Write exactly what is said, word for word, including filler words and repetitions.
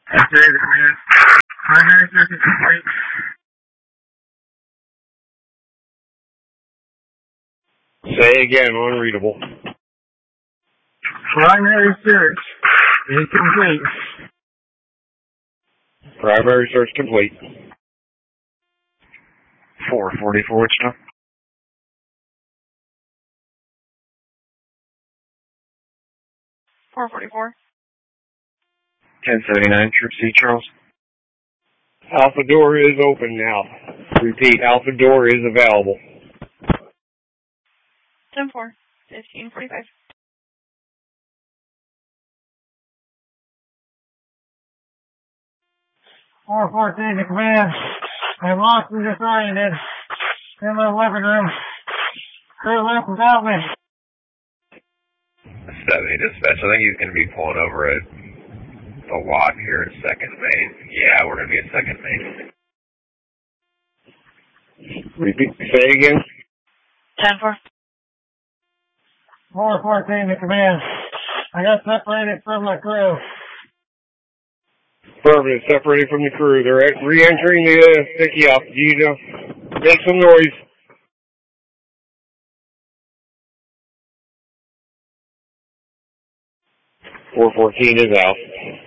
Okay, command. Primary circuit complete. Say again, unreadable. Primary search is complete. Primary search complete. four forty-four, what's up? four forty-four. ten seventy-nine, Troop C, Charles. Alpha door is open now. Repeat, Alpha door is available. ten four. fifteen forty-five. four fourteen to command. I'm lost and disoriented. In the weapon room. Crew left without me. seventy dispatch, I think he's going to be pulling over at the lot here at second Main. Yeah, we're going to be at second Main. Repeat, say again. ten four. four fourteen to command. I got separated from my crew. Affirmative, separated from the crew. They're re-entering the uh, sticky up. You know, make some noise. four fourteen is out.